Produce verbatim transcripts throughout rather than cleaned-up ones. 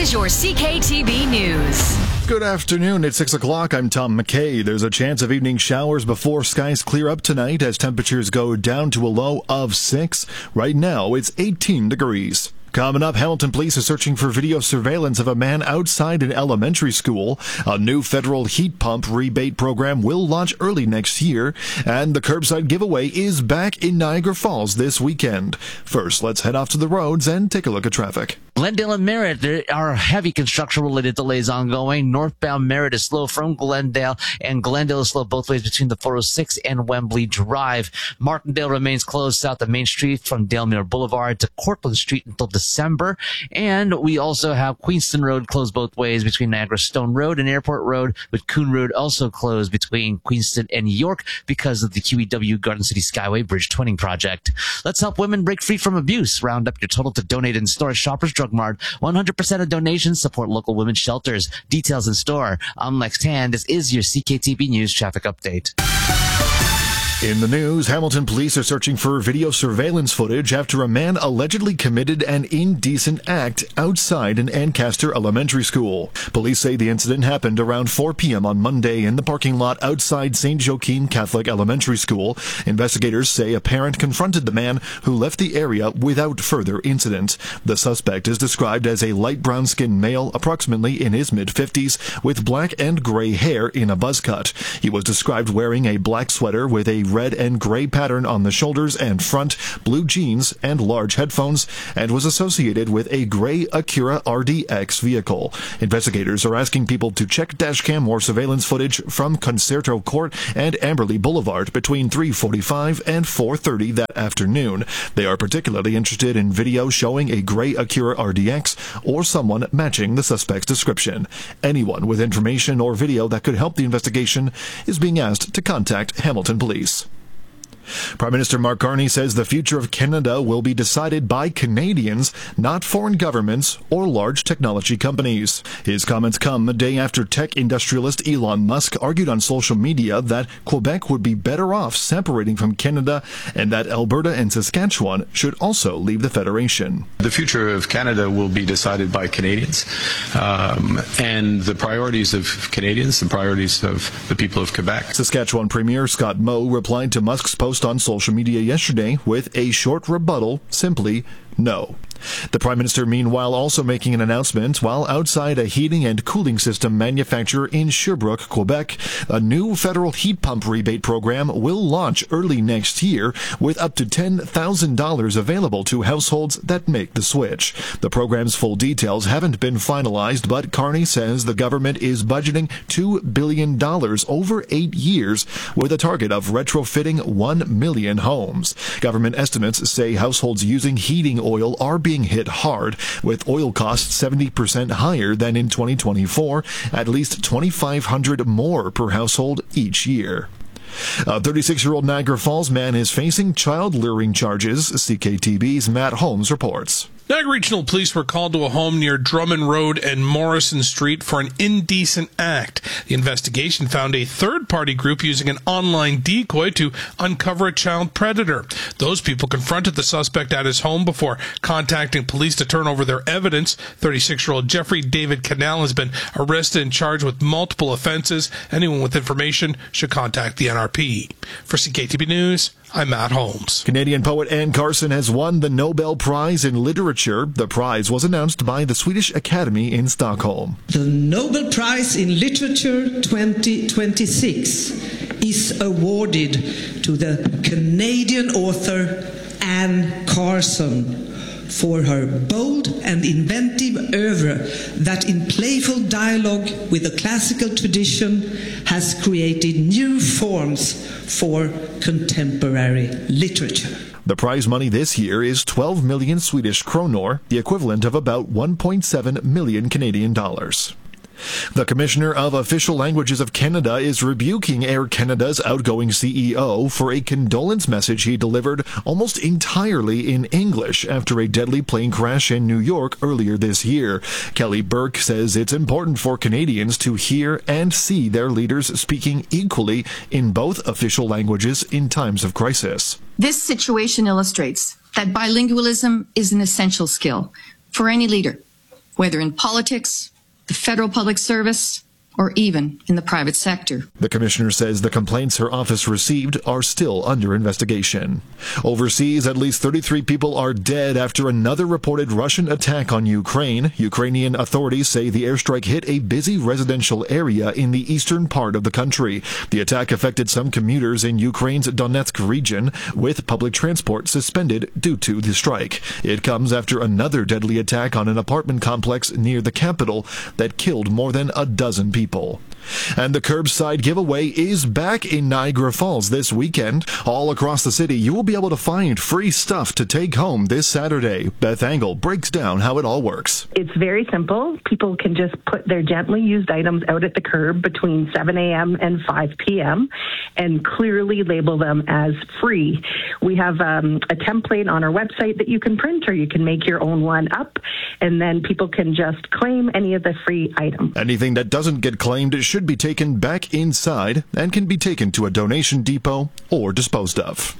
is your C K T B News. Good afternoon. It's six o'clock. I'm Tom McKay. There's a chance of evening showers before skies clear up tonight as temperatures go down to a low of six. Right now, it's eighteen degrees. Coming up, Hamilton police are searching for video surveillance of a man outside an elementary school. A new federal heat pump rebate program will launch early next year, and the curbside giveaway is back in Niagara Falls this weekend. First, let's head off to the roads and take a look at traffic. Glendale and Merritt, there are heavy construction-related delays ongoing. Northbound Merritt is slow from Glendale, and Glendale is slow both ways between the four oh six and Wembley Drive. Martindale remains closed south of Main Street from Dale Muir Boulevard to Cortlandt Street until December. And we also have Queenston Road closed both ways between Niagara Stone Road and Airport Road, with Coon Road also closed between Queenston and York because of the Q E W Garden City Skyway Bridge Twinning project. Let's help women break free from abuse. Round up your total to donate in store. Shoppers Drug Mart. one hundred percent of donations support local women's shelters. Details in store. I'm Lex Tan. This is your C K T B News traffic update. In the news, Hamilton police are searching for video surveillance footage after a man allegedly committed an indecent act outside an Ancaster elementary school. Police say the incident happened around four p.m. on Monday in the parking lot outside Saint Joaquin Catholic Elementary School. Investigators say a parent confronted the man, who left the area without further incident. The suspect is described as a light brown-skinned male, approximately in his mid-fifties, with black and gray hair in a buzz cut. He was described wearing a black sweater with a red and gray pattern on the shoulders and front, blue jeans, and large headphones, and was associated with a gray Acura R D X vehicle. Investigators are asking people to check dashcam or surveillance footage from Concerto Court and Amberley Boulevard between three forty-five and four thirty that afternoon. They are particularly interested in video showing a gray Acura R D X or someone matching the suspect's description. Anyone with information or video that could help the investigation is being asked to contact Hamilton Police. Prime Minister Mark Carney says the future of Canada will be decided by Canadians, not foreign governments or large technology companies. His comments come a day after tech industrialist Elon Musk argued on social media that Quebec would be better off separating from Canada and that Alberta and Saskatchewan should also leave the Federation. The future of Canada will be decided by Canadians, um, and the priorities of Canadians, the priorities of the people of Quebec. Saskatchewan Premier Scott Moe replied to Musk's post on social media yesterday with a short rebuttal, simply no. The Prime Minister, meanwhile, also making an announcement while outside a heating and cooling system manufacturer in Sherbrooke, Quebec. A new federal heat pump rebate program will launch early next year with up to ten thousand dollars available to households that make the switch. The program's full details haven't been finalized, but Carney says the government is budgeting two billion dollars over eight years with a target of retrofitting one million homes. Government estimates say households using heating oil are being being hit hard, with oil costs seventy percent higher than in twenty twenty-four, at least twenty-five hundred dollars more per household each year. A thirty-six-year-old Niagara Falls man is facing child luring charges, C K T B's Matt Holmes reports. Niagara Regional Police were called to a home near Drummond Road and Morrison Street for an indecent act. The investigation found a third-party group using an online decoy to uncover a child predator. Those people confronted the suspect at his home before contacting police to turn over their evidence. thirty-six-year-old Jeffrey David Canal has been arrested and charged with multiple offenses. Anyone with information should contact the N R P. For C K T B News, I'm Matt Holmes. Canadian poet Anne Carson has won the Nobel Prize in Literature. The prize was announced by the Swedish Academy in Stockholm. The Nobel Prize in Literature twenty twenty-six is awarded to the Canadian author Anne Carson for her bold and inventive oeuvre that in playful dialogue with the classical tradition has created new forms for contemporary literature. The prize money this year is twelve million Swedish kronor, the equivalent of about one point seven million Canadian dollars. The Commissioner of Official Languages of Canada is rebuking Air Canada's outgoing C E O for a condolence message he delivered almost entirely in English after a deadly plane crash in New York earlier this year. Kelly Burke says it's important for Canadians to hear and see their leaders speaking equally in both official languages in times of crisis. This situation illustrates that bilingualism is an essential skill for any leader. whether in politics, the federal public service, or even in the private sector. The commissioner says the complaints her office received are still under investigation. Overseas, at least thirty-three people are dead after another reported Russian attack on Ukraine. Ukrainian authorities say the airstrike hit a busy residential area in the eastern part of the country. The attack affected some commuters in Ukraine's Donetsk region, with public transport suspended due to the strike. It comes after another deadly attack on an apartment complex near the capital that killed more than a dozen people. People. And the curbside giveaway is back in Niagara Falls this weekend. All across the city, you will be able to find free stuff to take home this Saturday. Beth Angle breaks down how it all works. It's very simple. People can just put their gently used items out at the curb between seven a.m. and five p.m. and clearly label them as free. We have um, a template on our website that you can print, or you can make your own one up, and then people can just claim any of the free items. Anything that doesn't get claimed should be taken back inside and can be taken to a donation depot or disposed of.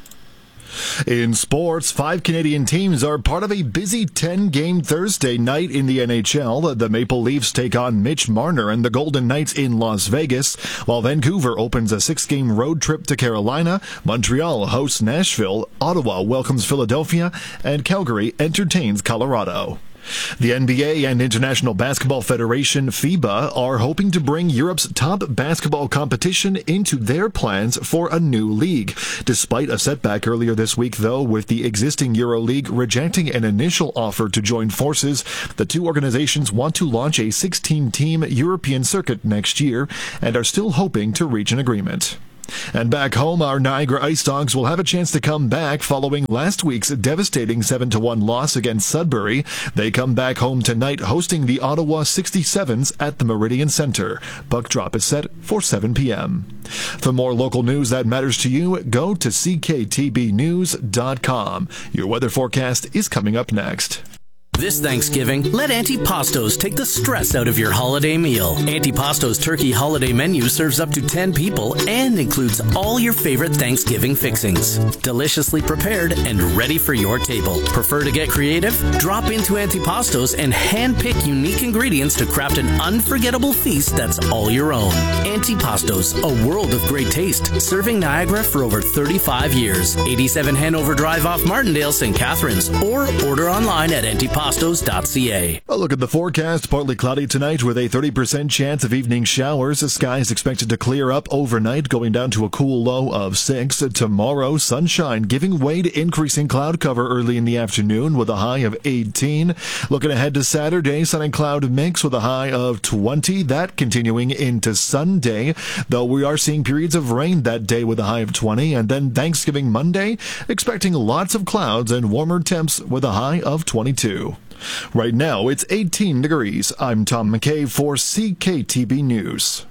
In sports, five Canadian teams are part of a busy ten-game Thursday night in the N H L. The Maple Leafs take on Mitch Marner and the Golden Knights in Las Vegas, while Vancouver opens a six-game road trip to Carolina. Montreal hosts Nashville, Ottawa welcomes Philadelphia, and Calgary entertains Colorado. The N B A and International Basketball Federation, FIBA, are hoping to bring Europe's top basketball competition into their plans for a new league. Despite a setback earlier this week, though, with the existing EuroLeague rejecting an initial offer to join forces, the two organizations want to launch a sixteen-team European circuit next year and are still hoping to reach an agreement. And back home, our Niagara Ice Dogs will have a chance to come back following last week's devastating seven to one loss against Sudbury. They come back home tonight hosting the Ottawa sixty-sevens at the Meridian Centre. Puck drop is set for seven p.m. For more local news that matters to you, go to c k t b news dot com. Your weather forecast is coming up next. This Thanksgiving, let Antipastos take the stress out of your holiday meal. Antipastos turkey holiday menu serves up to ten people and includes all your favorite Thanksgiving fixings. Deliciously prepared and ready for your table. Prefer to get creative? Drop into Antipastos and hand-pick unique ingredients to craft an unforgettable feast that's all your own. Antipastos, a world of great taste, serving Niagara for over thirty-five years. eighty-seven Hanover Drive off Martindale, Saint Catharines, or order online at antipastos dot c a. A look at the forecast. Partly cloudy tonight with a thirty percent chance of evening showers. The sky is expected to clear up overnight, going down to a cool low of six. Tomorrow, sunshine giving way to increasing cloud cover early in the afternoon with a high of eighteen. Looking ahead to Saturday, sun and cloud mix with a high of twenty. That continuing into Sunday, though we are seeing periods of rain that day with a high of twenty. And then Thanksgiving Monday, expecting lots of clouds and warmer temps with a high of twenty-two. Right now, it's eighteen degrees. I'm Tom McKay for C K T B News.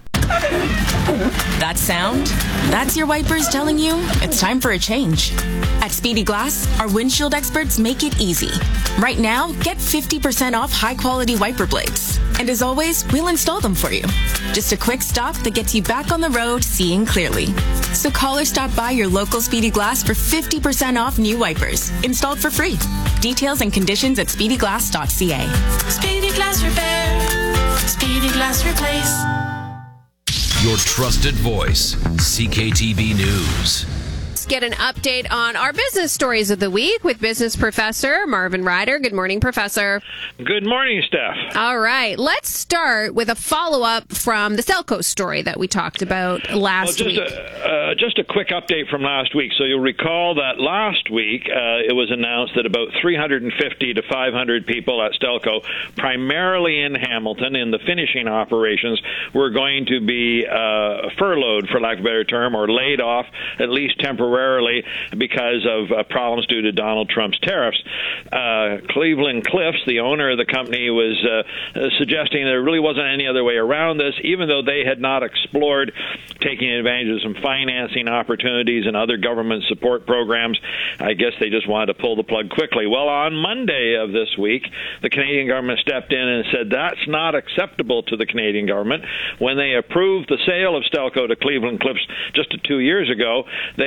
That sound? That's your wipers telling you it's time for a change. At Speedy Glass, our windshield experts make it easy. Right now, get fifty percent off high-quality wiper blades. And as always, we'll install them for you. Just a quick stop that gets you back on the road seeing clearly. So call or stop by your local Speedy Glass for fifty percent off new wipers, installed for free. Details and conditions at speedy glass dot c a. Speedy Glass Repair. Speedy Glass Replace. Your trusted voice, C K T B News. Let's get an update on our business stories of the week with business professor Marvin Ryder. Good morning, Professor. Good morning, Steph. All right. Let's start with a follow-up from the Selco story that we talked about last well, just week. A, uh, just a quick update from last week. So you'll recall that last week uh, it was announced that about three hundred fifty to five hundred people at Stelco, primarily in Hamilton, in the finishing operations, were going to be uh, furloughed, for lack of a better term, or laid off, at least temporarily, because of uh, problems due to Donald Trump's tariffs. Uh, Cleveland Cliffs, the owner of the company, was uh, suggesting there really wasn't any other way around this, even though they had not explored taking advantage of some financing opportunities and other government support programs. I guess they just wanted to pull the plug quickly. Well, on Monday of this week, the Canadian government stepped in and said that's not acceptable to the Canadian government. When they approved the sale of Stelco to Cleveland Cliffs just two years ago, they had sought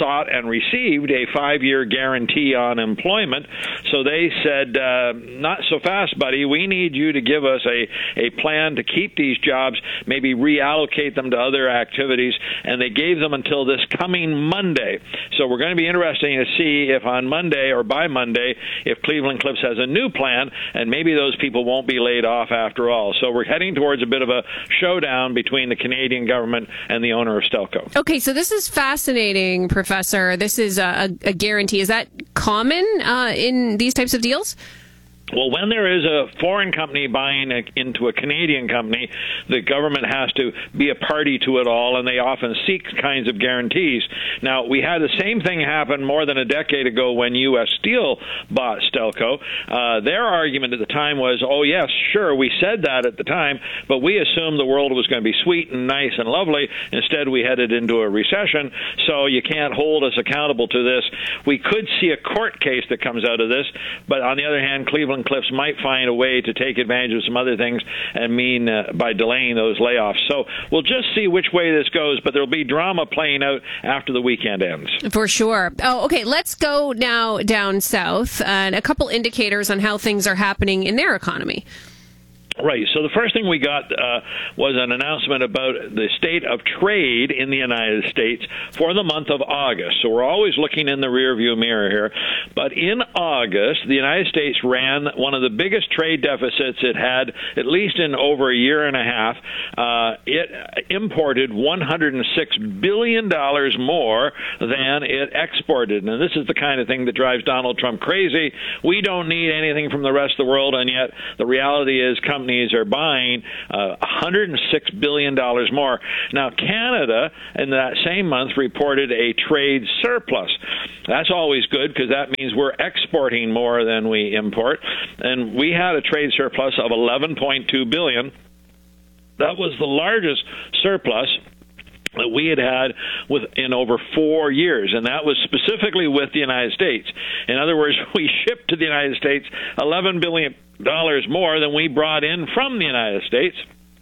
sought and received a five-year guarantee on employment. So they said, uh, not so fast, buddy. We need you to give us a, a plan to keep these jobs, maybe reallocate them to other activities, and they gave them until this coming Monday. So we're going to be interesting to see if on Monday or by Monday, if Cleveland Cliffs has a new plan, and maybe those people won't be laid off after all. So we're heading towards a bit of a showdown between the Canadian government and the owner of Stelco. Okay, so this is fascinating, Professor. This is a, a guarantee. Is that common uh, in these types of deals? Well, when there is a foreign company buying a, into a Canadian company, the government has to be a party to it all, and they often seek kinds of guarantees. Now, we had the same thing happen more than a decade ago when U S Steel bought Stelco. Uh, their argument at the time was, oh, yes, sure, we said that at the time, but we assumed the world was going to be sweet and nice and lovely. Instead, we headed into a recession, so you can't hold us accountable to this. We could see a court case that comes out of this, but on the other hand, Cleveland Cliffs might find a way to take advantage of some other things and mean uh, by delaying those layoffs. So we'll just see which way this goes, but there'll be drama playing out after the weekend ends. For sure. Oh, okay. Let's go now down south and a couple indicators on how things are happening in their economy. Right. So the first thing we got uh, was an announcement about the state of trade in the United States for the month of August. So we're always looking in the rearview mirror here. But in August, the United States ran one of the biggest trade deficits it had, at least in over a year and a half. Uh, it imported one hundred six billion dollars more than it exported. And this is the kind of thing that drives Donald Trump crazy. We don't need anything from the rest of the world, and yet the reality is companies are buying uh, one hundred six billion dollars more. Now, Canada, in that same month, reported a trade surplus. That's always good because that means we're exporting more than we import. And we had a trade surplus of eleven point two billion dollars. That was the largest surplus that we had had with, in over four years, and that was specifically with the United States. In other words, we shipped to the United States eleven billion dollars more than we brought in from the United States.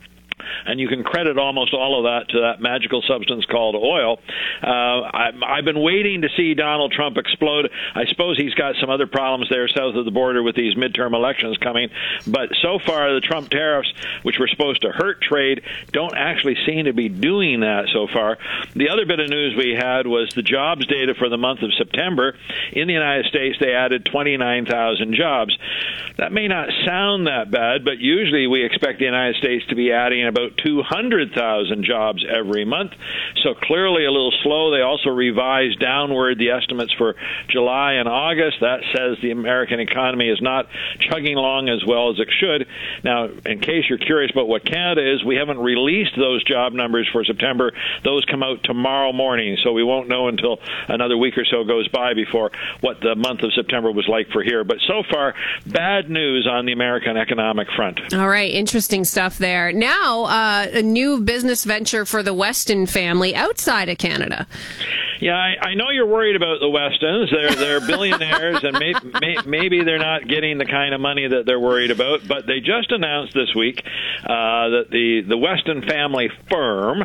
And you can credit almost all of that to that magical substance called oil. Uh, I, I've been waiting to see Donald Trump explode. I suppose he's got some other problems there south of the border with these midterm elections coming. But so far, the Trump tariffs, which were supposed to hurt trade, don't actually seem to be doing that so far. The other bit of news we had was the jobs data for the month of September. In the United States, they added twenty-nine thousand jobs. That may not sound that bad, but usually we expect the United States to be adding about two hundred thousand jobs every month. So clearly a little slow. They also revised downward the estimates for July and August. That says the American economy is not chugging along as well as it should. Now, in case you're curious about what Canada is, we haven't released those job numbers for September. Those come out tomorrow morning, so we won't know until another week or so goes by before what the month of September was like for here. But so far, bad news on the American economic front. All right, interesting stuff there. Now, uh, a new business venture for the Weston family outside of Canada. Yeah, I, I know you're worried about the Westons. They're they're billionaires, and may, may, maybe they're not getting the kind of money that they're worried about. But they just announced this week uh, that the the Weston family firm uh,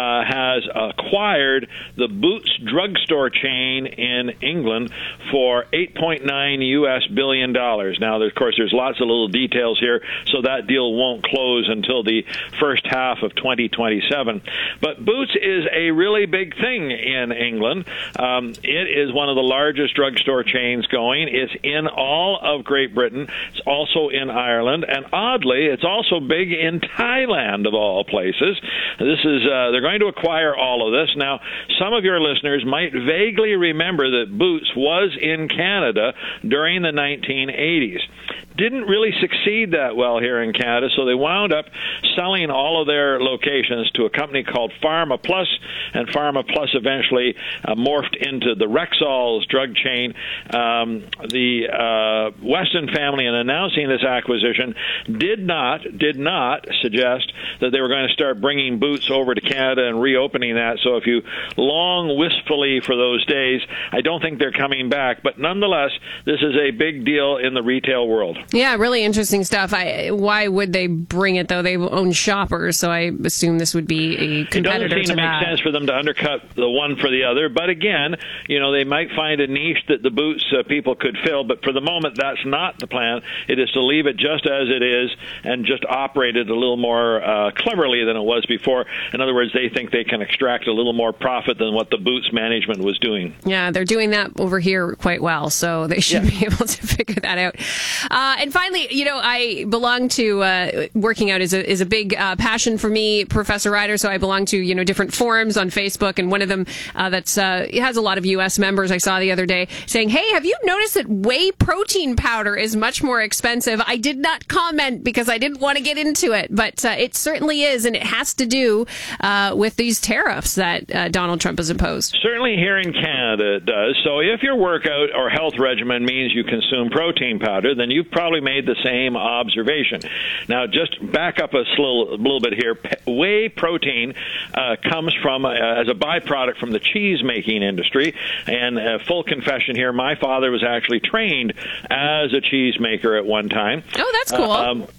has acquired the Boots drugstore chain in England for eight point nine U S billion dollars. Now, of course, there's lots of little details here, so that deal won't close until the first half of twenty twenty-seven. But Boots is a really big thing in England. Um, it is one of the largest drugstore chains going. It's in all of Great Britain. It's also in Ireland. And oddly, it's also big in Thailand, of all places. This is uh, they're going to acquire all of this. Now, some of your listeners might vaguely remember that Boots was in Canada during the nineteen eighties. Didn't really succeed that well here in Canada, so they wound up selling all of their locations to a company called Pharma Plus, and Pharma Plus eventually uh, morphed into the Rexall's drug chain. Um, the uh, Weston family, in announcing this acquisition, did not did not suggest that they were going to start bringing Boots over to Canada and reopening that. So if you long wistfully for those days, I don't think they're coming back. But nonetheless, this is a big deal in the retail world. Yeah, really interesting stuff. I, why would they bring it, though? They own Shoppers, so I assume this would be a competitor It doesn't seem to, to make that. sense for them to undercut the one for the other. But again, you know, they might find a niche that the Boots uh, people could fill. But for the moment, that's not the plan. It is to leave it just as it is and just operate it a little more uh, cleverly than it was before. In other words, they think they can extract a little more profit than what the Boots management was doing. Yeah, they're doing that over here quite well, so they should yeah. be able to figure that out. Uh, and finally, you know, I belong to uh, working out is a is a big uh, passion for me, Professor Ryder. So I belong to you know different forums on Facebook, and one of them uh, that's uh, it has a lot of U S members. I saw the other day saying, "Hey, have you noticed that whey protein powder is much more expensive?" I did not comment because I didn't want to get into it, but uh, it certainly is, and it has to do uh, with these tariffs that uh, Donald Trump has imposed. Certainly here in Canada it does. So if your workout or health regimen means you consume protein powder, then you've probably made the same observation. Now, just back up a little, a little bit here. Whey protein uh, comes from, uh, as a byproduct from the cheese-making industry. And uh, full confession here, my father was actually trained as a cheesemaker at one time. Oh, that's cool. Uh, um,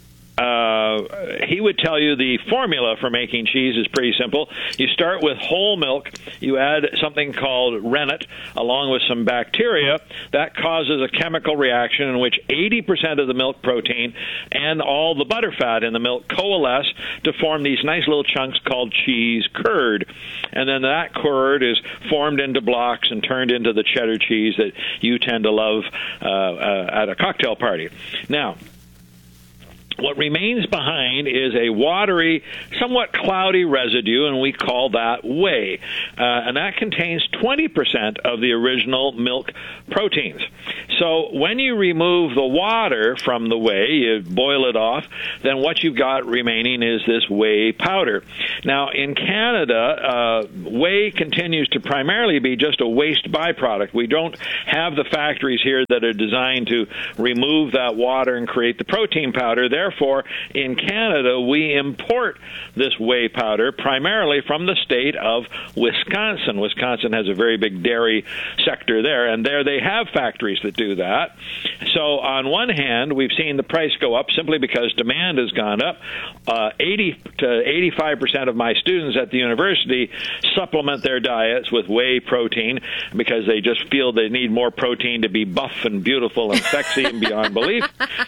Uh, he would tell you the formula for making cheese is pretty simple. You start with whole milk. You add something called rennet along with some bacteria. That causes a chemical reaction in which eighty percent of the milk protein and all the butter fat in the milk coalesce to form these nice little chunks called cheese curd. And then that curd is formed into blocks and turned into the cheddar cheese that you tend to love uh, uh, at a cocktail party. Now, what remains behind is a watery, somewhat cloudy residue, and we call that whey. Uh, and that contains twenty percent of the original milk proteins. So when you remove the water from the whey, you boil it off, then what you've got remaining is this whey powder. Now, in Canada, uh, whey continues to primarily be just a waste byproduct. We don't have the factories here that are designed to remove that water and create the protein powder. Therefore, Therefore, in Canada, we import this whey powder primarily from the state of Wisconsin. Wisconsin has a very big dairy sector there, and there they have factories that do that. So on one hand, we've seen the price go up simply because demand has gone up. Uh, eighty to eighty-five percent of my students at the university supplement their diets with whey protein because they just feel they need more protein to be buff and beautiful and sexy and beyond belief.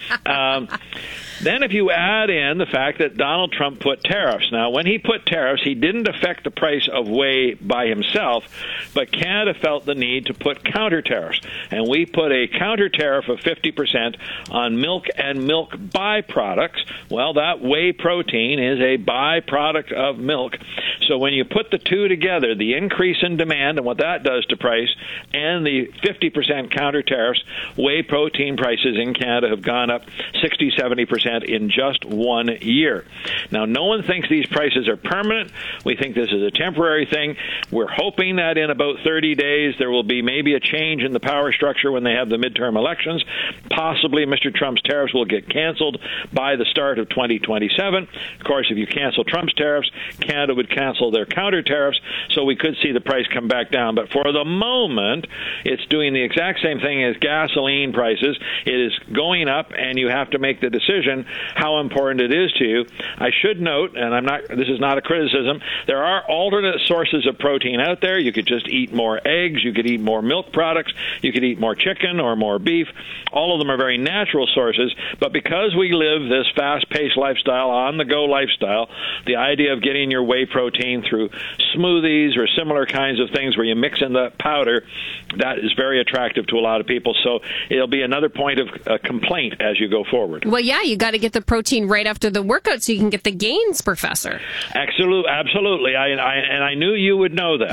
Um, Then if you add in the fact that Donald Trump put tariffs. Now, when he put tariffs, he didn't affect the price of whey by himself, but Canada felt the need to put counter tariffs. And we put a counter tariff of fifty percent on milk and milk byproducts. Well, that whey protein is a byproduct of milk. So when you put the two together, the increase in demand and what that does to price and the fifty percent counter tariffs, whey protein prices in Canada have gone up sixty, seventy percent in just one year. Now, no one thinks these prices are permanent. We think this is a temporary thing. We're hoping that in about thirty days there will be maybe a change in the power structure when they have the midterm elections. Possibly Mister Trump's tariffs will get canceled by the start of twenty twenty-seven. Of course, if you cancel Trump's tariffs, Canada would cancel their counter tariffs, so we could see the price come back down. But for the moment, it's doing the exact same thing as gasoline prices. It is going up, and you have to make the decision how important it is to you. I should note, and I'm not, this is not a criticism, there are alternate sources of protein out there. You could just eat more eggs, you could eat more milk products, you could eat more chicken or more beef. All of them are very natural sources, but because we live this fast-paced lifestyle, on-the-go lifestyle, the idea of getting your whey protein through smoothies or similar kinds of things where you mix in the powder, that is very attractive to a lot of people. So it'll be another point of uh, complaint as you go forward. Well, yeah, you got to get the protein right after the workout so you can get the gains, Professor. Absolutely, absolutely. I, I and I knew you would know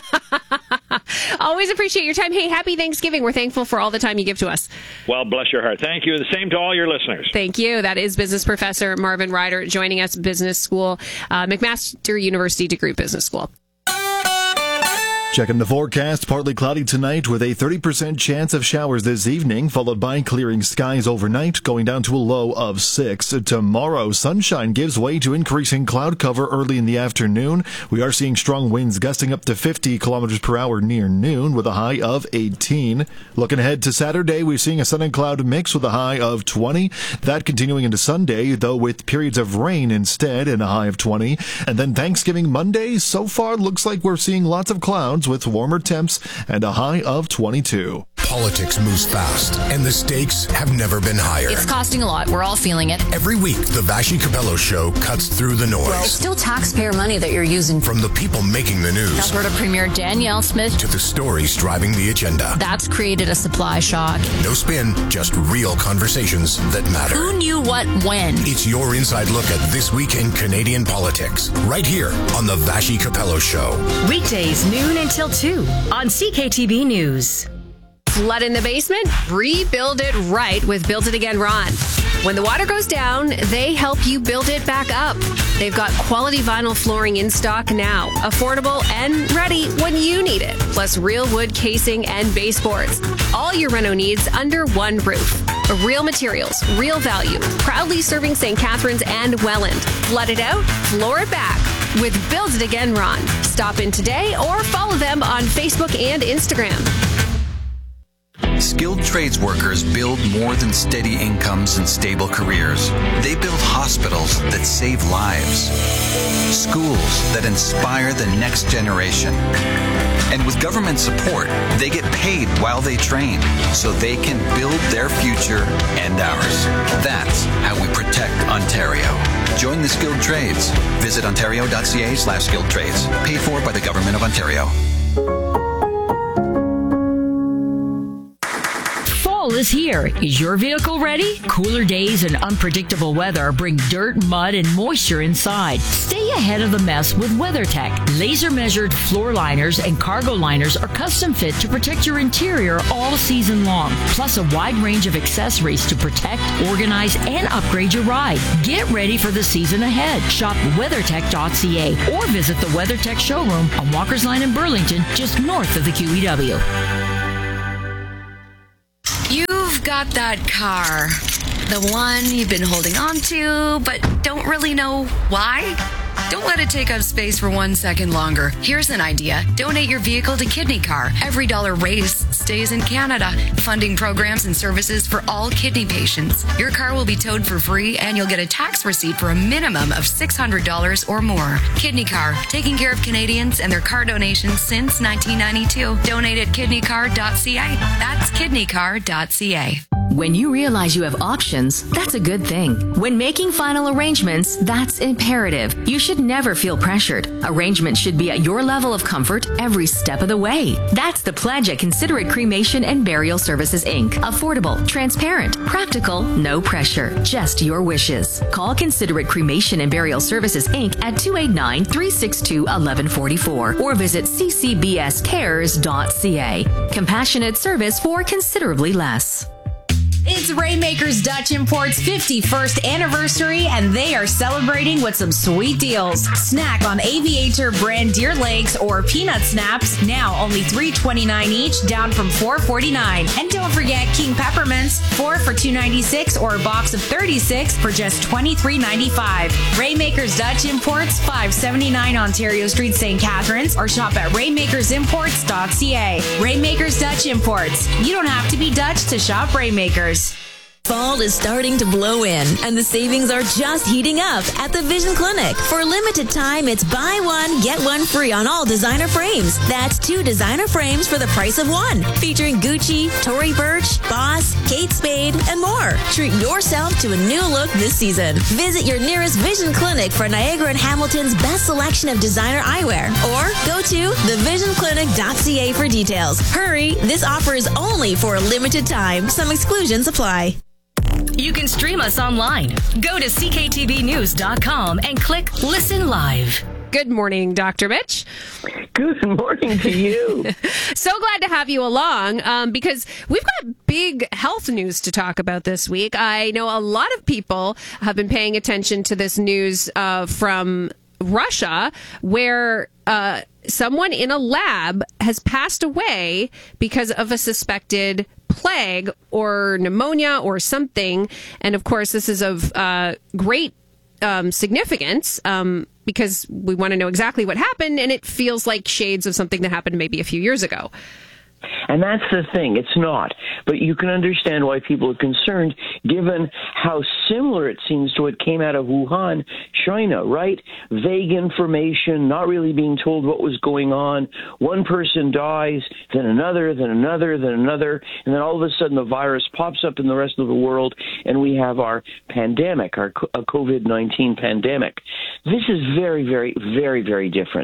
that. Always appreciate your time. Hey, happy Thanksgiving. We're thankful for all the time you give to us. Well, bless your heart. Thank you. The same to all your listeners. Thank you. That is business professor Marvin Ryder joining us, Business School, uh, McMaster University DeGroote Business School. Checking the forecast, partly cloudy tonight with a thirty percent chance of showers this evening, followed by clearing skies overnight, going down to a low of six. Tomorrow, sunshine gives way to increasing cloud cover early in the afternoon. We are seeing strong winds gusting up to fifty kilometers per hour near noon with a high of eighteen. Looking ahead to Saturday, we're seeing a sun and cloud mix with a high of twenty. That continuing into Sunday, though with periods of rain instead and a high of twenty. And then Thanksgiving Monday, so far looks like we're seeing lots of clouds with warmer temps and a high of twenty-two. Politics moves fast, and the stakes have never been higher. It's costing a lot. We're all feeling it. Every week, the Vashi Capello Show cuts through the noise. Well, it's still taxpayer money that you're using. From the people making the news. Alberta Premier Danielle Smith. To the stories driving the agenda. That's created a supply shock. No spin, just real conversations that matter. Who knew what when? It's your inside look at This Week in Canadian Politics, right here on the Vashi Capello Show. Weekdays, noon until two on C K T B News. Flood in the basement? Rebuild it right with Build It Again Ron. When the water goes down, they help you build it back up. They've got quality vinyl flooring in stock now, affordable and ready when you need it. Plus real wood casing and baseboards. All your reno needs under one roof. Real materials, real value. Proudly serving Saint Catharines and Welland. Flood it out, floor it back with Build It Again Ron. Stop in today or follow them on Facebook and Instagram. Skilled trades workers build more than steady incomes and stable careers. They build hospitals that save lives, schools that inspire the next generation. And with government support, they get paid while they train so they can build their future and ours. That's how we protect Ontario. Join the skilled trades. Visit ontario.ca slash skilled trades. Paid for by the Government of Ontario. Fall is here. Is your vehicle ready? Cooler days and unpredictable weather bring dirt, mud, and moisture inside. Stay ahead of the mess with WeatherTech. Laser-measured floor liners and cargo liners are custom fit to protect your interior all season long. Plus a wide range of accessories to protect, organize, and upgrade your ride. Get ready for the season ahead. Shop weathertech dot c a or visit the WeatherTech showroom on Walker's Line in Burlington, just north of the Q E W. You've got that car, the one you've been holding on to, but don't really know why. Don't let it take up space for one second longer. Here's an idea. Donate your vehicle to Kidney Car. Every dollar raised stays in Canada, funding programs and services for all kidney patients. Your car will be towed for free, and you'll get a tax receipt for a minimum of six hundred dollars or more. Kidney Car, taking care of Canadians and their car donations since nineteen ninety-two. Donate at kidney car dot c a. That's kidney car dot c a. When you realize you have options, that's a good thing. When making final arrangements, that's imperative. You should never feel pressured. Arrangements should be at your level of comfort every step of the way. That's the pledge at Considerate Cremation and Burial Services, Incorporated. Affordable, transparent, practical, no pressure, just your wishes. Call Considerate Cremation and Burial Services, Incorporated at two eight nine, three six two, one one four four or visit c c b s cares dot c a. Compassionate service for considerably less. It's Rainmakers Dutch Import's fifty-first anniversary, and they are celebrating with some sweet deals. Snack on Aviator brand deer legs or peanut snaps, now only three twenty-nine each, down from four forty-nine. And don't forget King Peppermints, four for two ninety-six or a box of thirty-six for just twenty-three ninety-five. Rainmakers Dutch Imports, five seventy-nine Ontario Street, Saint Catharines, or shop at rainmakers imports dot c a. Rainmakers Dutch Imports. You don't have to be Dutch to shop Rainmakers. Fall is starting to blow in, and the savings are just heating up at the Vision Clinic. For a limited time, it's buy one, get one free on all designer frames. That's two designer frames for the price of one, featuring Gucci, Tory Burch, Boss, Kate Spade, and more. Treat yourself to a new look this season. Visit your nearest Vision Clinic for Niagara and Hamilton's best selection of designer eyewear, or go to the vision clinic dot c a for details. Hurry, this offer is only for a limited time. Some exclusions apply. You can stream us online. Go to c k t v news dot com and click Listen Live. Good morning, Doctor Mitch. Good morning to you. So glad to have you along um, because we've got big health news to talk about this week. I know a lot of people have been paying attention to this news uh, from Russia, where uh, someone in a lab has passed away because of a suspected plague or pneumonia or something. And of course, this is of uh, great um, significance um, because we want to know exactly what happened. And it feels like shades of something that happened maybe a few years ago. And that's the thing. It's not. But you can understand why people are concerned, given how similar it seems to what came out of Wuhan, China, right? Vague information, not really being told what was going on. One person dies, then another, then another, then another. And then all of a sudden the virus pops up in the rest of the world, and we have our pandemic, our COVID nineteen pandemic. This is very, very, very, very different.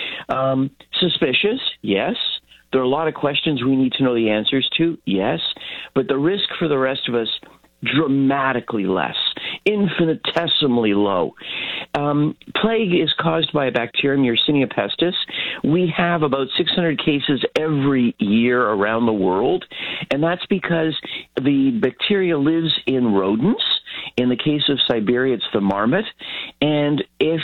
Um, suspicious, yes. There are a lot of questions we need to know the answers to, yes, but the risk for the rest of us, dramatically less, infinitesimally low. Um, plague is caused by a bacterium, Yersinia pestis. We have about six hundred cases every year around the world, and that's because the bacteria lives in rodents. In the case of Siberia, it's the marmot, and if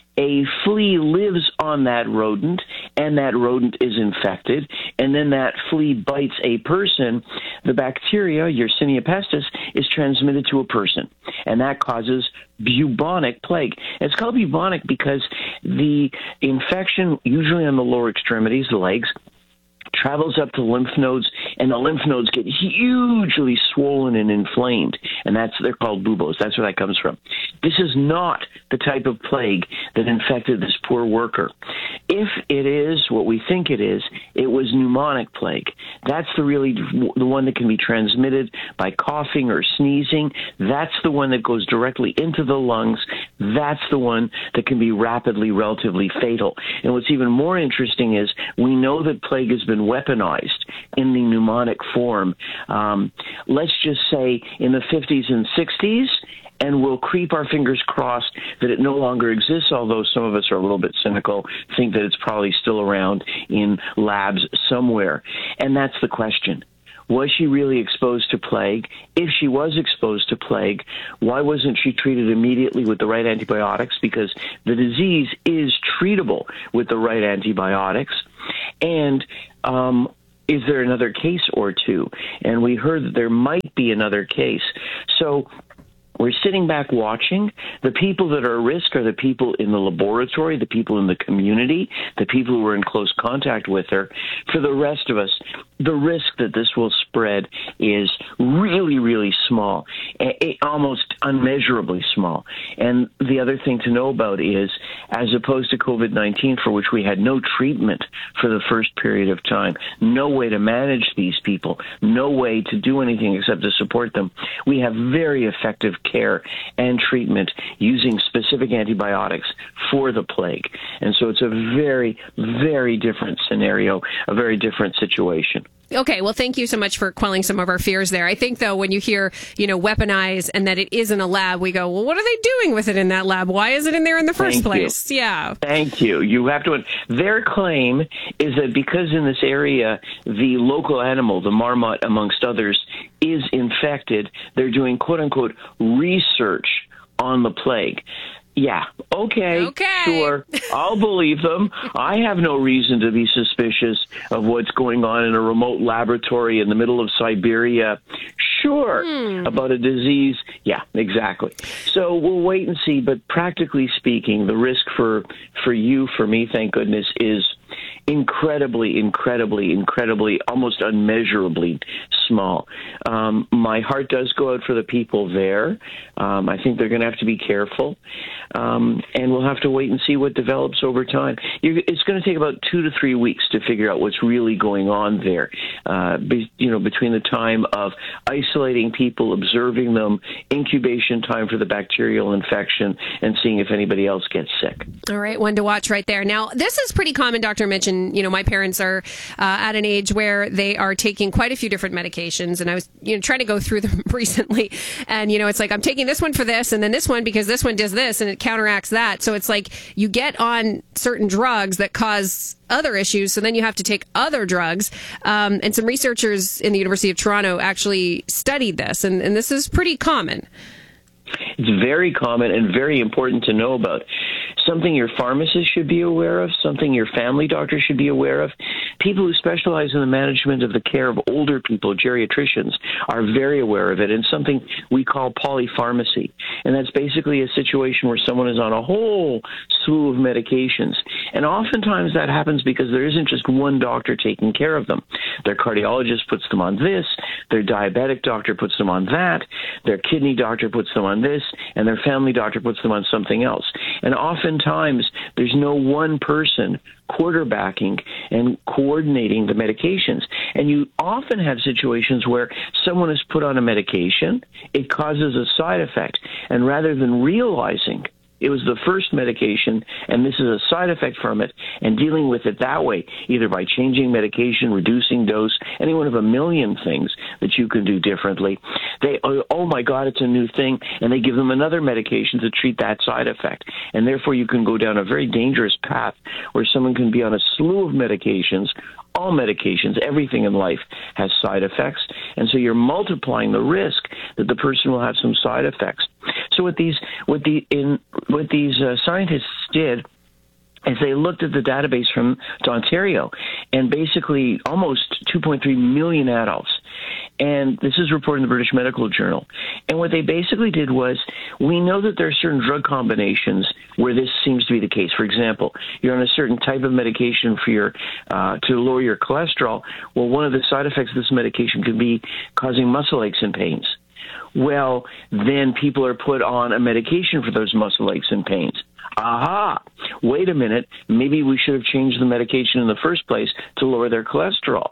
a flea lives on that rodent, and that rodent is infected, and then that flea bites a person, the bacteria, Yersinia pestis, is transmitted to a person, and that causes bubonic plague. It's called bubonic because the infection, usually on the lower extremities, the legs, travels up to lymph nodes, and the lymph nodes get hugely swollen and inflamed, and that's they're called buboes. That's where that comes from. This is not the type of plague that infected this poor worker. If it is what we think it is, it was pneumonic plague. That's the really the one that can be transmitted by coughing or sneezing. That's the one that goes directly into the lungs. That's the one that can be rapidly, relatively fatal. And what's even more interesting is we know that plague has been weaponized in the pneumonic form. Um, let's just say in the fifties and sixties, and we'll creep our fingers crossed that it no longer exists, although some of us are a little bit cynical, think that it's probably still around in labs somewhere. And that's the question. Was she really exposed to plague? If she was exposed to plague, why wasn't she treated immediately with the right antibiotics? Because the disease is treatable with the right antibiotics. And um, is there another case or two? And we heard that there might be another case. So we're sitting back watching. The people that are at risk are the people in the laboratory, the people in the community, the people who are in close contact with her. For the rest of us, the risk that this will spread is really, really small, almost unmeasurably small. And the other thing to know about is, as opposed to COVID nineteen, for which we had no treatment for the first period of time, no way to manage these people, no way to do anything except to support them, we have very effective care and treatment using specific antibiotics for the plague. And so it's a very, very different scenario, a very different situation. Okay, well, thank you so much for quelling some of our fears there. I think, though, when you hear, you know, weaponize and that it is in a lab, we go, well, what are they doing with it in that lab? Why is it in there in the first Thank place? You. Yeah. Thank you. You have to. Their claim is that because in this area, the local animal, the marmot, amongst others, is infected, they're doing, quote unquote, research on the plague. Yeah, okay, okay, sure, I'll believe them. I have no reason to be suspicious of what's going on in a remote laboratory in the middle of Siberia. Sure, hmm. about a disease. Yeah, exactly. So we'll wait and see, but practically speaking, the risk for, for you, for me, thank goodness, is incredibly, incredibly, incredibly, almost unmeasurably small. Um, my heart does go out for the people there. Um, I think they're going to have to be careful, um, and we'll have to wait and see what develops over time. You're, it's going to take about two to three weeks to figure out what's really going on there. Uh, be, you know, between the time of isolating people, observing them, incubation time for the bacterial infection, and seeing if anybody else gets sick. All right, one to watch right there. Now, this is pretty common, Doctor mentioned. You know, my parents are uh, at an age where they are taking quite a few different medications, and I was, you know, trying to go through them recently. And, you know, it's like, I'm taking this one for this, and then this one because this one does this, and it counteracts that. So it's like you get on certain drugs that cause other issues, so then you have to take other drugs. Um, and some researchers in the University of Toronto actually studied this, and, and this is pretty common. It's very common and very important to know about. something your pharmacist should be aware of, something your family doctor should be aware of. People who specialize in the management of the care of older people, geriatricians, are very aware of it, and something we call polypharmacy. And that's basically a situation where someone is on a whole slew of medications. And oftentimes that happens because there isn't just one doctor taking care of them. Their cardiologist puts them on this, their diabetic doctor puts them on that, their kidney doctor puts them on this, and their family doctor puts them on something else. And oftentimes there's no one person quarterbacking and coordinating the medications. And you often have situations where someone is put on a medication, it causes a side effect, and rather than realizing it was the first medication, and this is a side effect from it, and dealing with it that way, either by changing medication, reducing dose, any one of a million things that you can do differently. They, oh, oh my God, it's a new thing, and they give them another medication to treat that side effect. And therefore you can go down a very dangerous path where someone can be on a slew of medications. All medications, everything in life has side effects, and so you're multiplying the risk that the person will have some side effects. So what these what the in what these uh, scientists did is they looked at the database from Ontario, and basically almost two point three million adults. And this is reported in the British Medical Journal. And what they basically did was, we know that there are certain drug combinations where this seems to be the case. For example, you're on a certain type of medication for your uh, to lower your cholesterol. Well, one of the side effects of this medication could be causing muscle aches and pains. Well, then people are put on a medication for those muscle aches and pains. Aha! Wait a minute. Maybe we should have changed the medication in the first place to lower their cholesterol.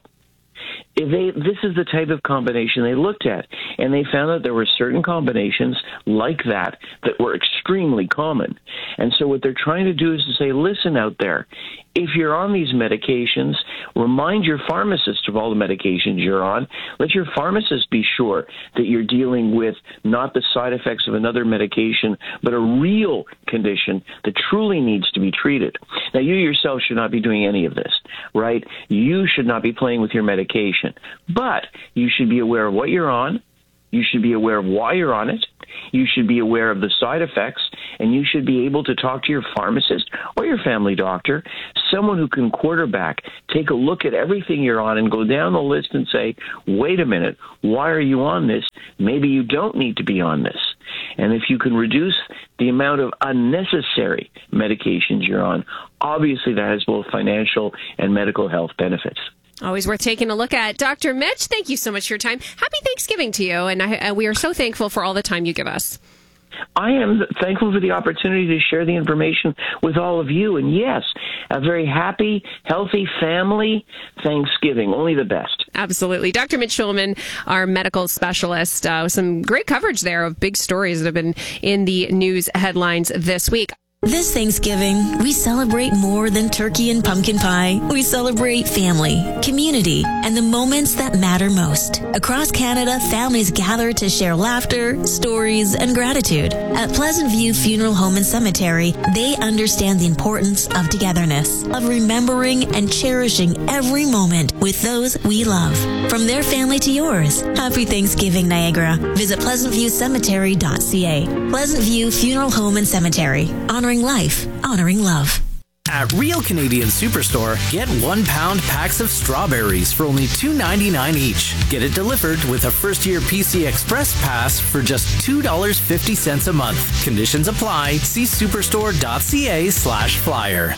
If they, this is the type of combination they looked at, and they found that there were certain combinations like that that were extremely common. And so what they're trying to do is to say, listen out there, if you're on these medications, remind your pharmacist of all the medications you're on. Let your pharmacist be sure that you're dealing with not the side effects of another medication, but a real condition that truly needs to be treated. Now, you yourself should not be doing any of this, right? You should not be playing with your medication, but you should be aware of what you're on. You should be aware of why you're on it. You should be aware of the side effects, and you should be able to talk to your pharmacist or your family doctor, someone who can quarterback, take a look at everything you're on and go down the list and say, wait a minute, why are you on this? Maybe you don't need to be on this. And if you can reduce the amount of unnecessary medications you're on, obviously that has both financial and medical health benefits. Always worth taking a look at. Doctor Mitch, thank you so much for your time. Happy Thanksgiving to you, and I, uh, we are so thankful for all the time you give us. I am thankful for the opportunity to share the information with all of you. And yes, a very happy, healthy family Thanksgiving. Only the best. Absolutely. Doctor Mitch Schulman, our medical specialist, uh, with some great coverage there of big stories that have been in the news headlines this week. This Thanksgiving, we celebrate more than turkey and pumpkin pie. We celebrate family, community, and the moments that matter most. Across Canada, families gather to share laughter, stories, and gratitude. At Pleasant View Funeral Home and Cemetery, they understand the importance of togetherness, of remembering and cherishing every moment with those we love. From their family to yours, happy Thanksgiving, Niagara. Visit pleasant view cemetery dot c a. Pleasant View Funeral Home and Cemetery, honoring life, honoring love. At Real Canadian Superstore, get one pound packs of strawberries for only two ninety-nine each. Get it delivered with a first-year P C Express pass for just two dollars and fifty cents a month. Conditions apply. See superstore dot c a slash flyer.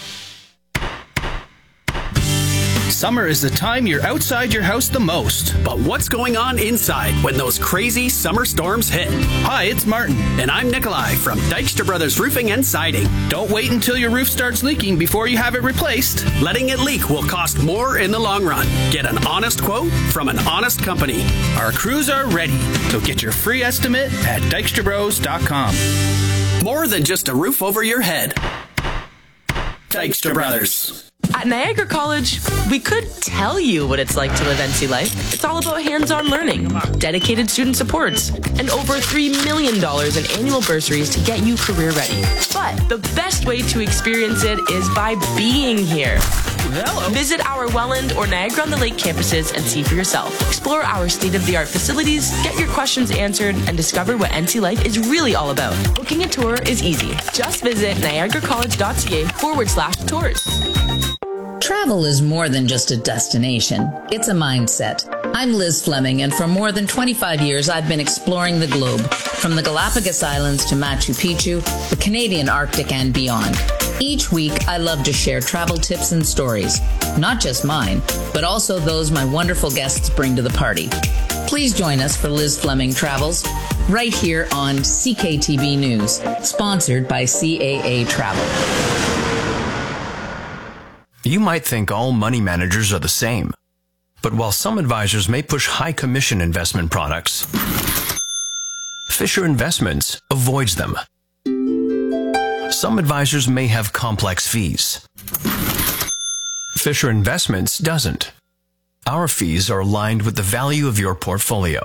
Summer is the time you're outside your house the most. But what's going on inside when those crazy summer storms hit? Hi, it's Martin. And I'm Nikolai from Dykstra Brothers Roofing and Siding. Don't wait until your roof starts leaking before you have it replaced. Letting it leak will cost more in the long run. Get an honest quote from an honest company. Our crews are ready, so get your free estimate at dykstra bros dot com. More than just a roof over your head. Dykstra Brothers. At Niagara College, we could tell you what it's like to live N C life. It's It's all about hands-on learning, dedicated student supports, and over three million dollars in annual bursaries to get you career ready. But the best way to experience it is by being here. Hello. Visit our Welland or Niagara-on-the-Lake campuses and see for yourself. Explore our state-of-the-art facilities, get your questions answered, and discover what N C Life is really all about. Booking a tour is easy. Just visit niagaracollege.ca forward slash tours. Travel is more than just a destination. It's a mindset. I'm Liz Fleming, and for more than twenty-five years, I've been exploring the globe, from the Galapagos Islands to Machu Picchu, the Canadian Arctic, and beyond. Each week, I love to share travel tips and stories, not just mine, but also those my wonderful guests bring to the party. Please join us for Liz Fleming Travels, right here on C K T B News, sponsored by C A A Travel. You might think all money managers are the same. But while some advisors may push high commission investment products, Fisher Investments avoids them. Some advisors may have complex fees. Fisher Investments doesn't. Our fees are aligned with the value of your portfolio.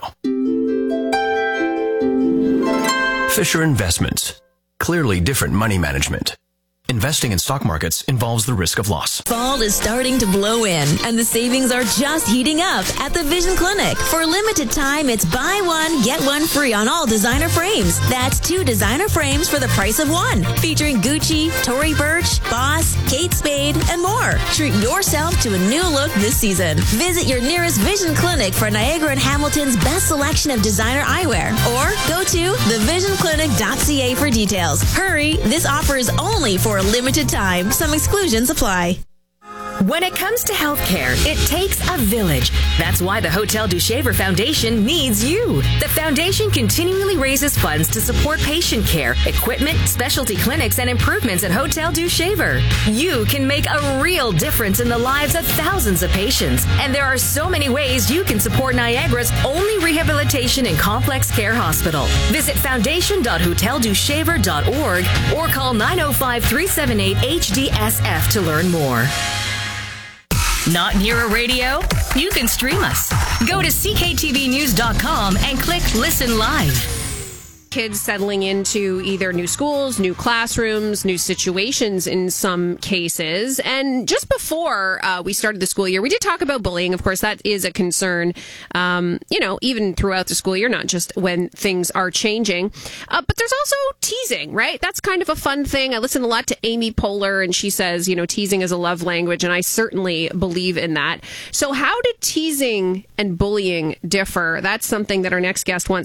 Fisher Investments. Clearly different money management. Investing in stock markets involves the risk of loss. Fall is starting to blow in, and the savings are just heating up at the Vision Clinic. For a limited time, it's buy one, get one free on all designer frames. That's two designer frames for the price of one, featuring Gucci, Tory Burch, Boss, Kate Spade, and more. Treat yourself to a new look this season. Visit your nearest Vision Clinic for Niagara and Hamilton's best selection of designer eyewear, or go to the vision clinic dot c a for details. Hurry, this offer is only for a limited time. Some exclusions apply. When it comes to healthcare, it takes a village. That's why the Hotel du Shaver Foundation needs you. The foundation continually raises funds to support patient care, equipment, specialty clinics, and improvements at Hotel du Shaver. You can make a real difference in the lives of thousands of patients. And there are so many ways you can support Niagara's only rehabilitation and complex care hospital. Visit foundation dot hotel du shaver dot org or call nine oh five, three seven eight, H D S F to learn more. Not near a radio? You can stream us. Go to c k t v news dot com and click Listen Live. Kids settling into either new schools, new classrooms, new situations in some cases. And just before uh, we started the school year, we did talk about bullying. Of course, that is a concern, um, you know, even throughout the school year, not just when things are changing. Uh, but there's also teasing, right? That's kind of a fun thing. I listen a lot to Amy Poehler, and she says, you know, teasing is a love language, and I certainly believe in that. So how did teasing and bullying differ? That's something that our next guest wants